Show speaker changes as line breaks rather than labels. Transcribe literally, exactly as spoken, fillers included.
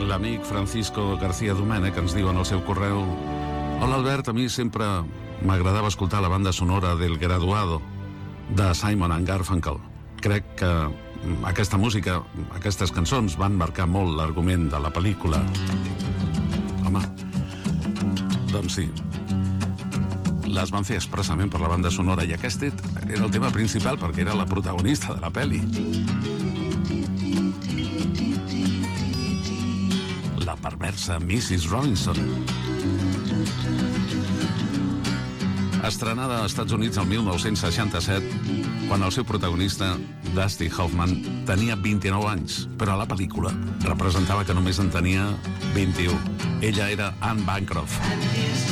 l'amic Francisco García Domènech ens diu en el seu correu: hola Albert, a mi sempre m'agradava escoltar la banda sonora del Graduado de Simon and Garfunkel. Crec que aquesta música, aquestes cançons van marcar molt l'argument de la pel·lícula. Home, doncs sí, les van fer expressament per la banda sonora, i aquest era el tema principal perquè era la protagonista de la pel·li. La perversa missus Robinson. Estrenada als Estats Units el mil nou-cents seixanta-set, quan el seu protagonista, Dusty Hoffman, tenia vint-i-nou anys, però a la pel·lícula representava que només en tenia vint-i-u. Ella era Anne Bancroft.